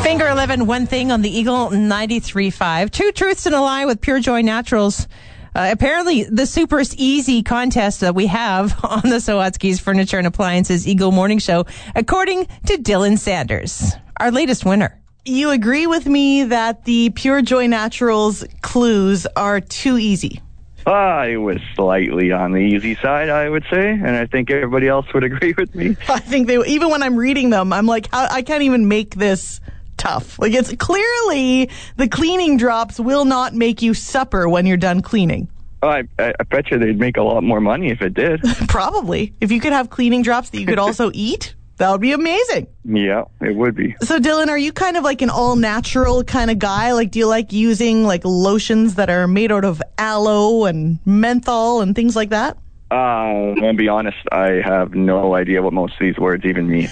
Finger 11, one thing on the Eagle 93.5. Two truths and a lie with Pure Joy Naturals. Apparently, the super easy contest that we have on the Sawatsky's Furniture and Appliances Eagle Morning Show, according to Dylan Sanders, our latest winner. You agree with me that the Pure Joy Naturals clues are too easy? I was slightly on the easy side, I would say, and I think everybody else would agree with me. I think they, even when I'm reading them, I'm like, I can't even make this tough. Like, it's clearly the cleaning drops will not make you supper when you're done cleaning. Oh, I bet you they'd make a lot more money if it did. Probably. If you could have cleaning drops that you could also eat, that would be amazing. Yeah, it would be. So, Dylan, are you kind of like an all-natural kind of guy? Like, do you like using, like, lotions that are made out of aloe and menthol and things like that? I'll be honest, I have no idea what most of these words even mean.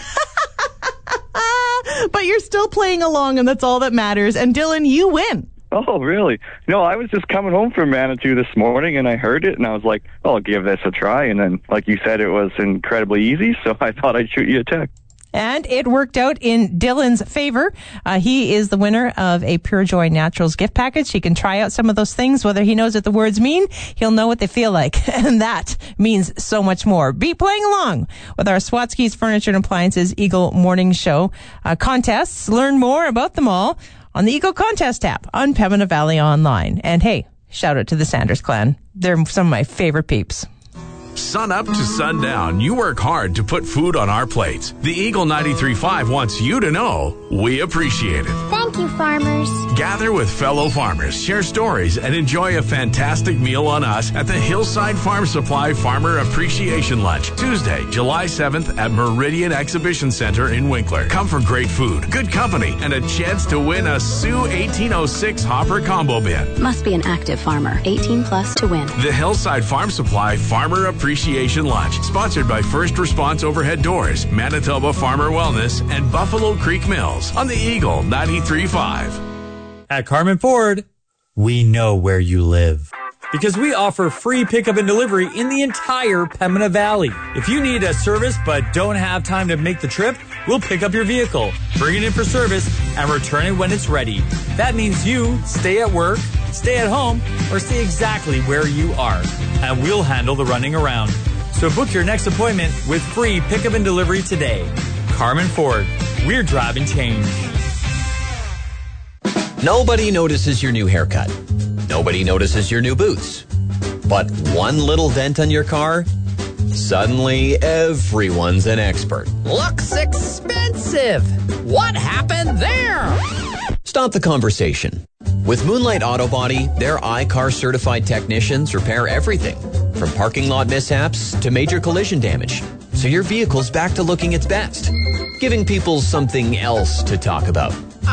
But you're still playing along, and that's all that matters. And, Dylan, you win. Oh, really? No, I was just coming home from Manitou this morning, and I heard it, and I was like, I'll give this a try. And then, like you said, it was incredibly easy, so I thought I'd shoot you a text. And it worked out in Dylan's favor. He is the winner of a Pure Joy Naturals gift package. He can try out some of those things. Whether he knows what the words mean, he'll know what they feel like. And that means so much more. Be playing along with our Sawatsky's Furniture and Appliances Eagle Morning Show contests. Learn more about them all on the Eagle Contest app on Pembina Valley Online. And hey, shout out to the Sanders clan. They're some of my favorite peeps. Sun up to sundown, you work hard to put food on our plates. The Eagle 93.5 wants you to know we appreciate it. Thank you, farmers. Gather with fellow farmers, share stories, and enjoy a fantastic meal on us at the Hillside Farm Supply Farmer Appreciation Lunch, Tuesday, July 7th at Meridian Exhibition Center in Winkler. Come for great food, good company, and a chance to win a Sioux 1806 Hopper Combo Bin. Must be an active farmer, 18 plus to win. The Hillside Farm Supply Farmer Appreciation Lunch, sponsored by First Response Overhead Doors, Manitoba Farmer Wellness, and Buffalo Creek Mills on the Eagle 93.5. At Carmen Ford, we know where you live. Because we offer free pickup and delivery in the entire Pembina Valley. If you need a service but don't have time to make the trip, we'll pick up your vehicle, bring it in for service, and return it when it's ready. That means you stay at work, stay at home, or stay exactly where you are. And we'll handle the running around. So book your next appointment with free pickup and delivery today. Carmen Ford, we're driving change. Nobody notices your new haircut. Nobody notices your new boots. But one little dent on your car? Suddenly, everyone's an expert. Looks expensive. What happened there? Stop the conversation. With Moonlight Auto Body, their iCar certified technicians repair everything, from parking lot mishaps to major collision damage. So your vehicle's back to looking its best, giving people something else to talk about.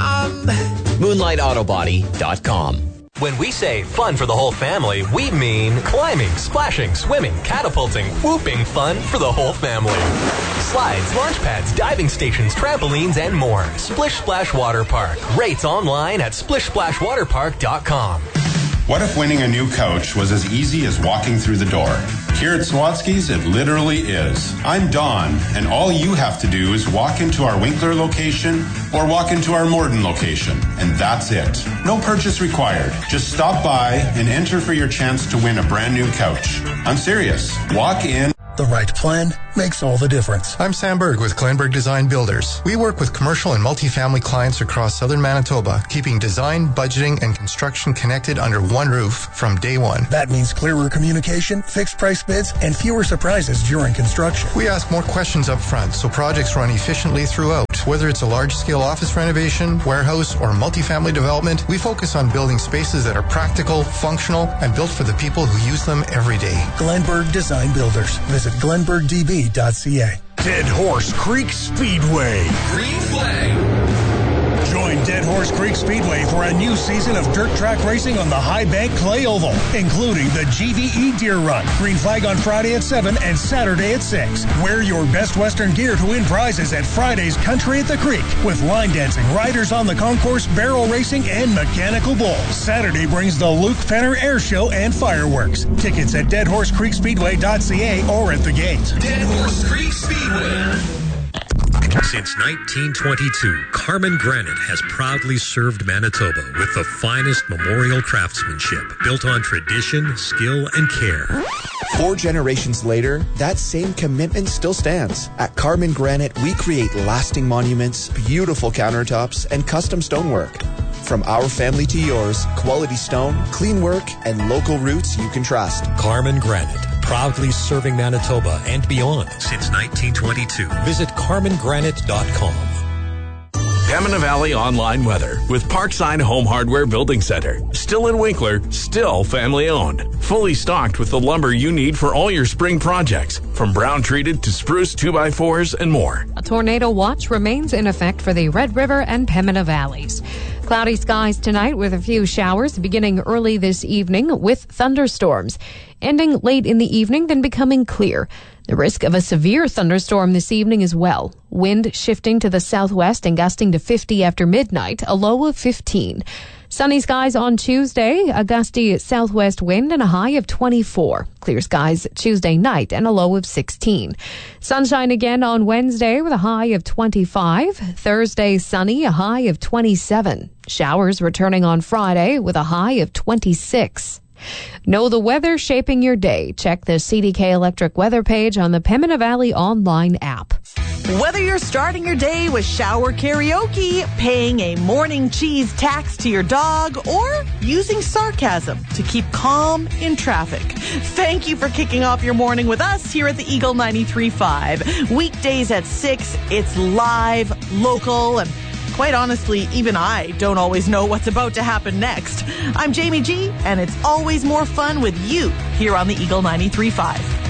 MoonlightAutobody.com. When we say fun for the whole family, we mean climbing, splashing, swimming, catapulting, whooping fun for the whole family. Slides, launch pads, diving stations, trampolines, and more. Splish Splash Water Park. Rates online at splishsplashwaterpark.com. What if winning a new couch was as easy as walking through the door? Here at Sawatsky's, it literally is. I'm Don, and all you have to do is walk into our Winkler location or walk into our Morden location, and that's it. No purchase required. Just stop by and enter for your chance to win a brand new couch. I'm serious. Walk in. The right plan makes all the difference. I'm Sam Berg with Glenberg Design Builders. We work with commercial and multifamily clients across southern Manitoba, keeping design, budgeting, and construction connected under one roof from day one. That means clearer communication, fixed price bids, and fewer surprises during construction. We ask more questions up front so projects run efficiently throughout. Whether it's a large-scale office renovation, warehouse, or multifamily development, we focus on building spaces that are practical, functional, and built for the people who use them every day. Glenberg Design Builders. Visit glenbergdb.ca. Dead Horse Creek Speedway. Green flag. Join Dead Horse Creek Speedway for a new season of dirt track racing on the High Bank Clay Oval, including the GVE Deer Run. Green flag on Friday at 7 and Saturday at 6. Wear your best Western gear to win prizes at Friday's Country at the Creek with line dancing, riders on the concourse, barrel racing, and mechanical bull. Saturday brings the Luke Fenner Air Show and fireworks. Tickets at deadhorsecreekspeedway.ca or at the gate. Dead Horse Creek Speedway. Since 1922, Carmen Granite has proudly served Manitoba with the finest memorial craftsmanship built on tradition, skill, and care. 4 generations later, that same commitment still stands. At Carmen Granite, we create lasting monuments, beautiful countertops, and custom stonework. From our family to yours, quality stone, clean work, and local roots you can trust. Carmen Granite, proudly serving Manitoba and beyond since 1922. Visit CarmenGranite.com. Pembina Valley online weather with Parkside Home Hardware Building Center. Still in Winkler, still family owned. Fully stocked with the lumber you need for all your spring projects, from brown treated to spruce 2x4s and more. A tornado watch remains in effect for the Red River and Pembina Valleys. Cloudy skies tonight with a few showers beginning early this evening with thunderstorms, ending late in the evening, then becoming clear. The risk of a severe thunderstorm this evening as well. Wind shifting to the southwest and gusting to 50 after midnight, a low of 15. Sunny skies on Tuesday, a gusty southwest wind and a high of 24. Clear skies Tuesday night and a low of 16. Sunshine again on Wednesday with a high of 25. Thursday sunny, a high of 27. Showers returning on Friday with a high of 26. Know the weather shaping your day. Check the CDK Electric weather page on the Pembina Valley online app. Whether you're starting your day with shower karaoke, paying a morning cheese tax to your dog, or using sarcasm to keep calm in traffic, thank you for kicking off your morning with us here at the Eagle 93.5. Weekdays at 6, it's live, local, and quite honestly, even I don't always know what's about to happen next. I'm Jamie G, and it's always more fun with you here on the Eagle 93.5.